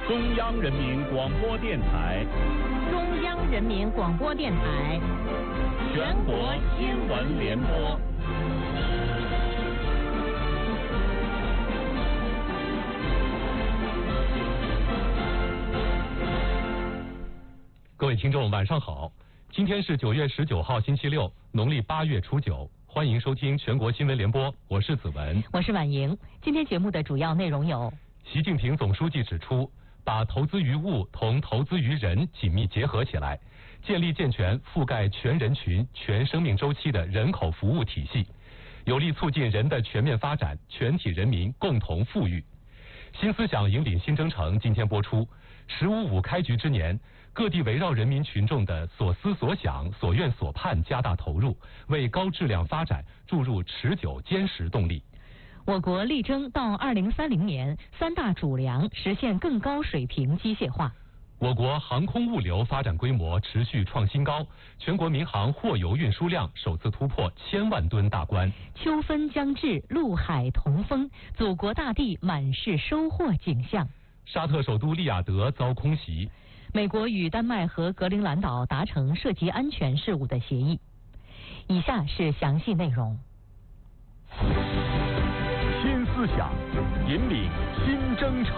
中央人民广播电台， 中央人民广播电台， 全国新闻联播。 各位听众，晚上好！今天是9月19号，星期六，农历8月初9。欢迎收听全国新闻联播，我是子文， 我是婉莹。今天节目的主要内容有： 习近平总书记指出，把投资于物同投资于人紧密结合起来，建立健全覆盖全人群、全生命周期的人口服务体系，有力促进人的全面发展，全体人民共同富裕。新思想引领新征程今天播出。“15.5”开局之年，各地围绕人民群众的所思所想、所愿所盼加大投入，为高质量发展注入持久坚实动力。 我国力争到2030年3大主粮实现更高水平机械化。 我国航空物流发展规模持续创新高，全国民航货邮运输量首次突破1000万吨大关。 秋分将至，陆海同风，祖国大地满是收获景象。 沙特首都利雅得遭空袭。 美国与丹麦和格陵兰岛达成涉及安全事务的协议。以下是详细内容。 新思想引领新征程。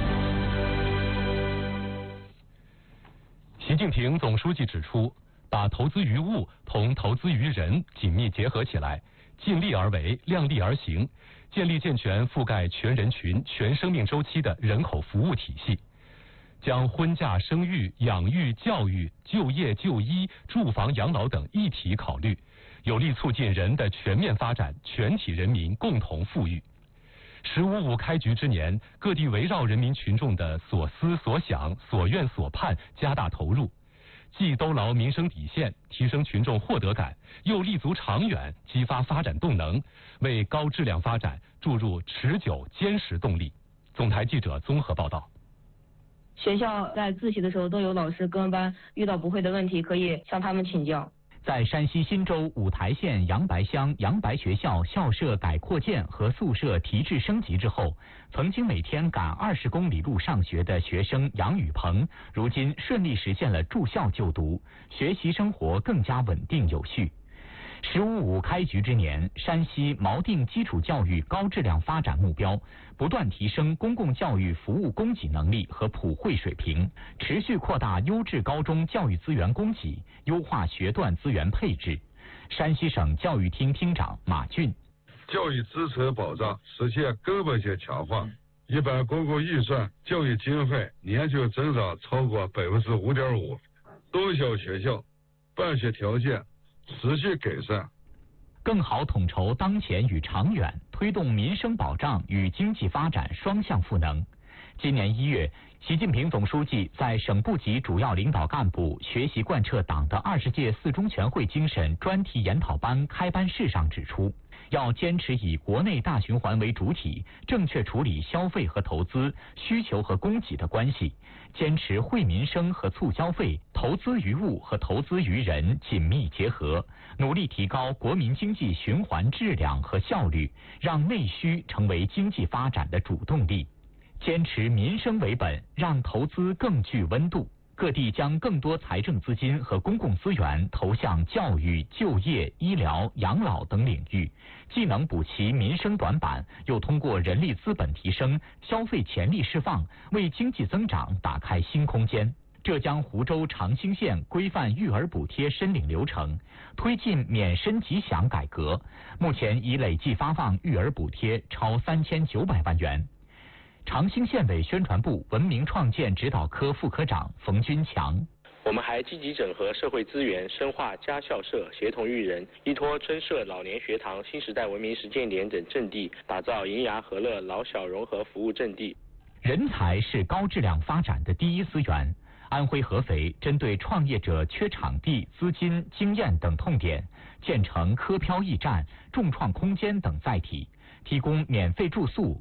习近平总书记指出，把投资于物同投资于人紧密结合起来，尽力而为，量力而行，建立健全覆盖全人群、全生命周期的人口服务体系，将婚嫁、生育、养育、教育、就业、就医、住房、养老等一体考虑，有力促进人的全面发展，全体人民共同富裕。“15.5”开局之年，各地围绕人民群众的所思所想、所愿所盼加大投入，既兜牢民生底线，提升群众获得感，又立足长远，激发发展动能，为高质量发展注入持久坚实动力。总台记者综合报道。 学校在自习的时候都有老师跟班，遇到不会的问题可以向他们请教。 在山西忻州五台县杨白乡杨白学校校舍改扩建和宿舍提质升级之后，曾经每天赶20公里路上学的学生杨宇鹏，如今顺利实现了住校就读，学习生活更加稳定有序。“15.5”开局之年，山西锚定基础教育高质量发展目标，不断提升公共教育服务供给能力和普惠水平，持续扩大优质高中教育资源供给，优化学段资源配置。山西省教育厅厅长马俊： 教育支持保障实现根本性强化，一般公共预算教育经费年均增长超过5.5%，中小学校办学条件持续改善， 更好统筹当前与长远，推动民生保障与经济发展双向赋能。今年1月，习近平总书记在省部级主要领导干部学习贯彻党的20届4中全会精神专题研讨班开班式上指出，要坚持以国内大循环为主体，正确处理消费和投资、需求和供给的关系，坚持惠民生和促消费、投资于物和投资于人紧密结合，努力提高国民经济循环质量和效率，让内需成为经济发展的主动力。坚持民生为本，让投资更具温度。各地将更多财政资金和公共资源投向教育、就业、医疗、养老等领域，既能补齐民生短板，又通过人力资本提升、消费潜力释放，为经济增长打开新空间。浙江湖州长兴县规范育儿补贴申领流程，推进免申即享改革，目前已累计发放育儿补贴超3900万元。长兴县委宣传部文明创建指导科副科长冯军强： 我们还积极整合社会资源，深化家校社，协同育人，依托春社老年学堂、新时代文明实践点等阵地，打造银牙和乐老小融合服务阵地。 人才是高质量发展的第一资源。安徽合肥针对创业者缺场地、资金、经验等痛点，建成科漂驿站、众创空间等载体，提供免费住宿、